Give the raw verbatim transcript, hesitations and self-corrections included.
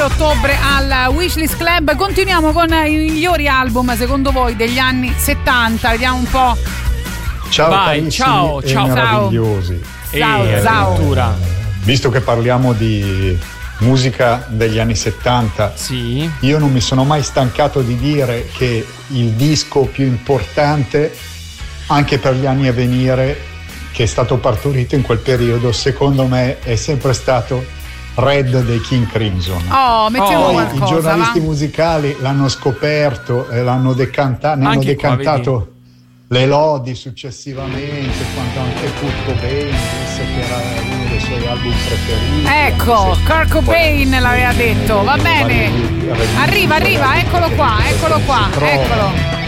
ottobre al Wishlist Club. Continuiamo con i migliori album secondo voi degli anni settanta. Vediamo un po'. Ciao, vai, ciao, ciao, meravigliosi. Ciao, e ciao. Visto che parliamo di musica degli anni settanta, sì. Io non mi sono mai stancato di dire che il disco più importante anche per gli anni a venire, che è stato partorito in quel periodo, secondo me è sempre stato Red dei King Crimson. Oh, mettiamo Poi qualcosa, i giornalisti va? musicali l'hanno scoperto e l'hanno decanta- ne hanno Anche qua, decantato le lodi successivamente, quando anche Kurt Cobain disse che era uno dei suoi album preferiti. Ecco, Sì. Kurt Cobain l'aveva detto, va bene. Arriva, arriva, eccolo qua, eccolo qua, eccolo.